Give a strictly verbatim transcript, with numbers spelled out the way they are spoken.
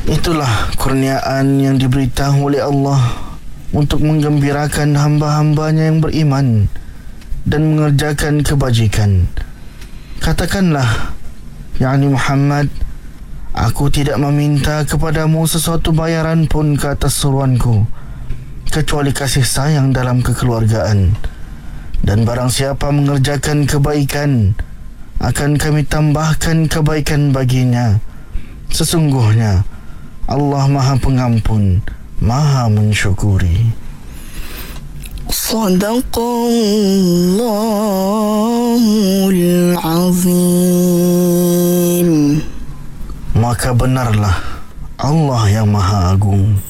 Itulah kurniaan yang diberitahu oleh Allah untuk menggembirakan hamba-hambanya yang beriman dan mengerjakan kebajikan. Katakanlah, yakni Muhammad, aku tidak meminta kepadamu sesuatu bayaran pun ke atas seruanku, kecuali kasih sayang dalam kekeluargaan. Dan barang siapa mengerjakan kebaikan, akan kami tambahkan kebaikan baginya. Sesungguhnya Allah Maha Pengampun, Maha Mensyukuri. Sadaqallahul Azim. Maka benarlah Allah yang Maha Agung.